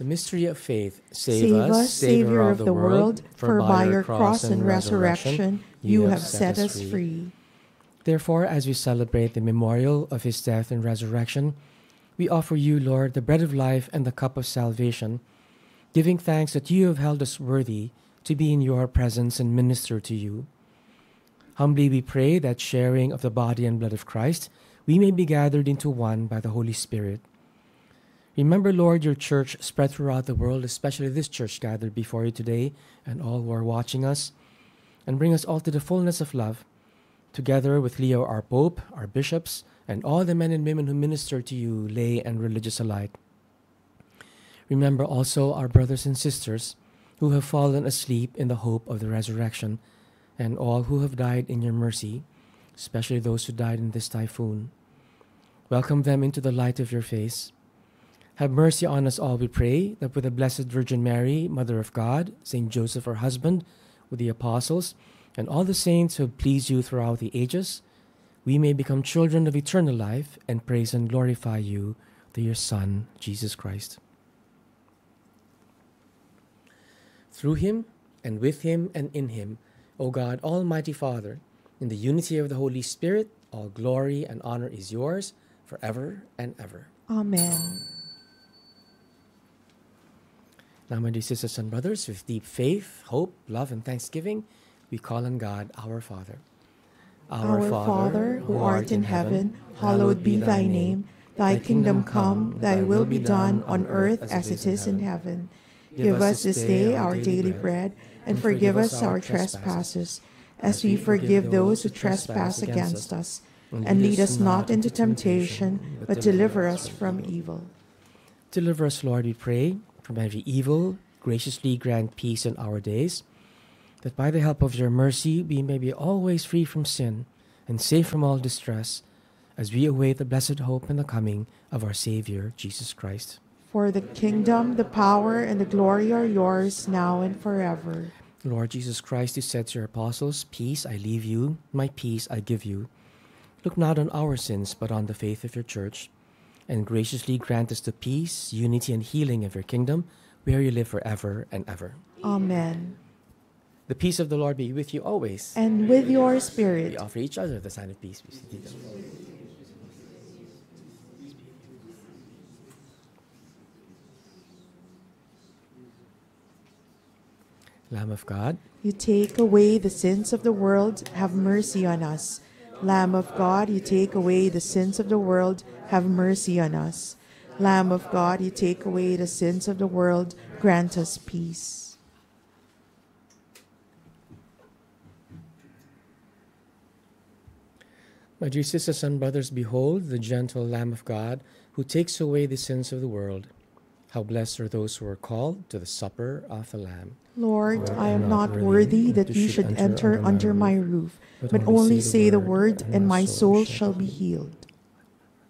The mystery of faith. Save us, Savior of the world, for by your cross and resurrection you have set us free. Therefore, as we celebrate the memorial of his death and resurrection, we offer you, Lord, the bread of life and the cup of salvation, giving thanks that you have held us worthy to be in your presence and minister to you. Humbly we pray that, sharing of the body and blood of Christ, we may be gathered into one by the Holy Spirit. Remember, Lord, your church spread throughout the world, especially this church gathered before you today, and all who are watching us, and bring us all to the fullness of love, together with Leo, our Pope, our bishops, and all the men and women who minister to you, lay and religious alike. Remember also our brothers and sisters who have fallen asleep in the hope of the resurrection, and all who have died in your mercy, especially those who died in this typhoon. Welcome them into the light of your face. Have mercy on us all, we pray, that with the Blessed Virgin Mary, Mother of God, Saint Joseph, her husband, with the apostles, and all the saints who have pleased you throughout the ages, we may become children of eternal life and praise and glorify you through your Son, Jesus Christ. Through him, and with him, and in him, O God, Almighty Father, in the unity of the Holy Spirit, all glory and honor is yours forever and ever. Amen. Now, my dear sisters and brothers, with deep faith, hope, love, and thanksgiving, we call on God, our Father. Our Father, who art in heaven, hallowed be thy name. Thy kingdom come, thy will be done on earth as it is in heaven. Give us this day our daily bread, and forgive us our trespasses, as we forgive those who trespass against us. And lead us not into temptation, but deliver us from evil. Deliver us, Lord, we pray, from every evil. Graciously grant peace in our days, that by the help of your mercy we may be always free from sin and safe from all distress, as we await the blessed hope and the coming of our Savior, Jesus Christ. For the kingdom, the power, and the glory are yours, now and forever. Lord Jesus Christ, you said to your apostles, "Peace I leave you, my peace I give you." Look not on our sins, but on the faith of your church, and graciously grant us the peace, unity, and healing of your kingdom, where you live forever and ever. Amen. The peace of the Lord be with you always. And with your We spirit. offer each other the sign of peace. Lamb of God, You take away the sins of the world, have mercy on us. Lamb of God, you take away the sins of the world, have mercy on us. Lamb of God, you take away the sins of the world, grant us peace. my dear sisters and brothers, behold the gentle Lamb of God who takes away the sins of the world. How blessed are those who are called to the supper of the Lamb. Lord, I am not worthy that you should enter under my roof, but only say the word, and my soul shall be healed.